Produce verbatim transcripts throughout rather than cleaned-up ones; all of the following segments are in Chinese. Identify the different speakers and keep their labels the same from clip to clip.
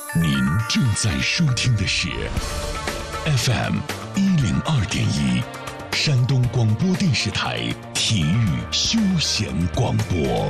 Speaker 1: 您正在收听的是 F M 一零二点一，山东广播电视台体育休闲广播。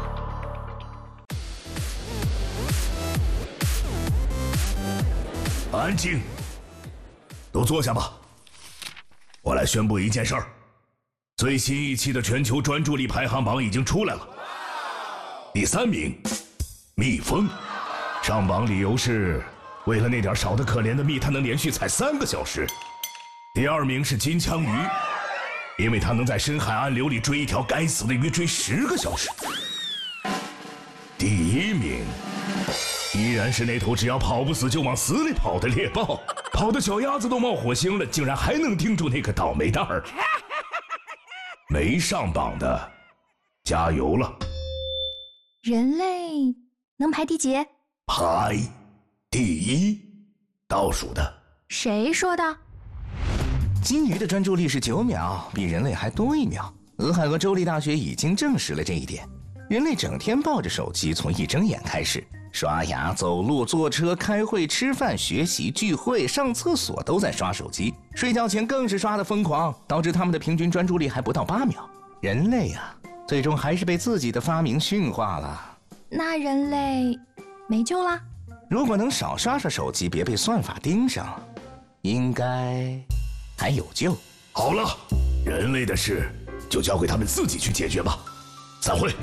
Speaker 2: 安静，都坐下吧。我来宣布一件事儿，最新一期的全球专注力排行榜已经出来了。第三名，蜜蜂，上榜理由是为了那点少得可怜的蜜，它能连续采三个小时。第二名是金枪鱼，因为它能在深海暗流里追一条该死的鱼追十个小时。第一名依然是那头只要跑不死就往死里跑的猎豹，跑的脚丫子都冒火星了，竟然还能盯住那个倒霉蛋儿。没上榜的，加油了！
Speaker 3: 人类能排第几？
Speaker 2: 排第一，倒数的。
Speaker 3: 谁说的？
Speaker 4: 金鱼的专注力是九秒，比人类还多一秒。俄亥俄州立大学已经证实了这一点。人类整天抱着手机，从一睁眼开始，刷牙、走路、坐车、开会、吃饭、学习、聚会、上厕所都在刷手机，睡觉前更是刷得疯狂，导致他们的平均专注力还不到八秒。人类啊，最终还是被自己的发明驯化了。
Speaker 3: 那人类没救了？
Speaker 4: 如果能少刷刷手机，别被算法盯上，应该还有救。
Speaker 2: 好了，人类的事就交给他们自己去解决吧。散会。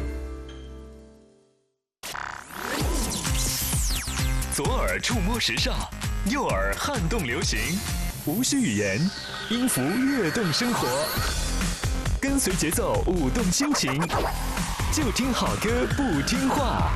Speaker 5: 左耳触摸时尚，右耳撼动流行，无需语言，音符跃动生活，跟随节奏舞动心情，就听好歌不听话。